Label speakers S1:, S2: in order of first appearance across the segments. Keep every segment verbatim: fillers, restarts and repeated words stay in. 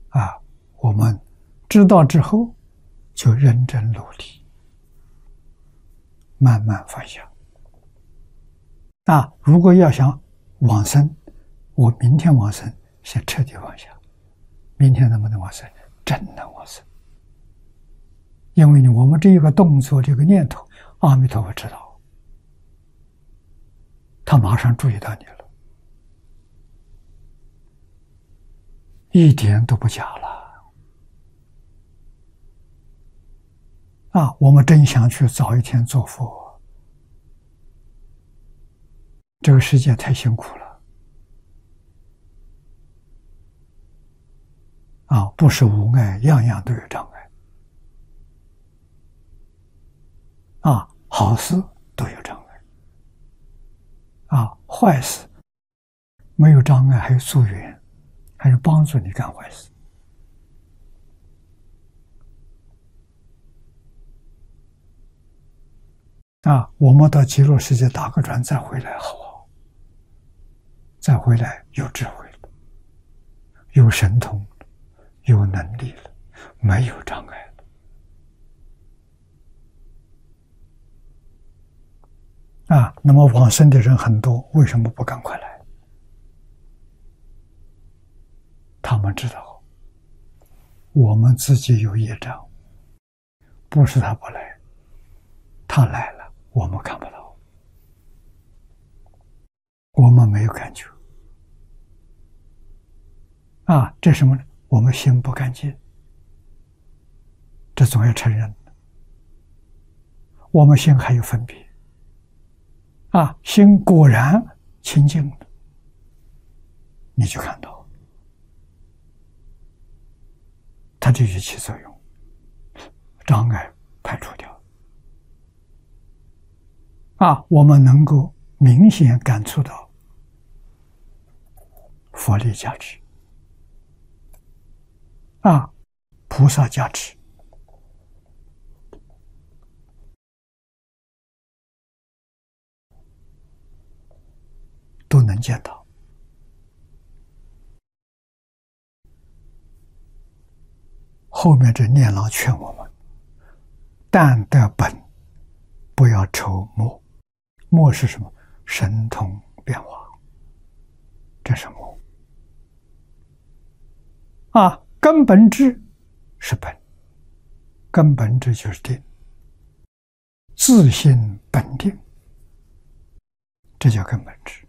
S1: 啊，我们知道之后就认真努力，慢慢放下。啊，如果要想往生，我明天往生，先彻底放下。明天能不能往生？真能往生。因为呢，我们这一个动作，这个念头，阿弥陀佛知道，他马上注意到你了，一点都不假了。啊，我们真想去早一天做佛，这个世界太辛苦了。啊，不是无碍，样样都有障碍。啊，好事都有障碍，啊，坏事没有障碍，还有助缘，还是帮助你干坏事。啊，我们到极乐世界打个转再回来好不好？再回来有智慧了，有神通了，有能力了，没有障碍了。啊，那么往生的人很多，为什么不赶快来？他们知道，我们自己有业障，不是他不来，他来了，我们看不到，我们没有感觉。啊，这什么呢？我们心不干净，这总要承认。我们心还有分别。啊，心果然清净了，你就看到它就起作用，障碍排除掉。啊，我们能够明显感触到佛力加持，啊，菩萨加持，都能见到。后面这念老劝我们：但得本，不要愁末。末是什么？神通变化，这是末。啊，根本智是本，根本智就是定，自性本定，这叫根本智。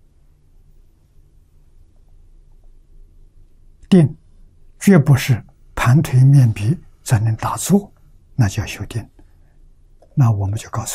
S1: 定绝不是盘腿面壁才能打坐，那叫修定。那我们就告诉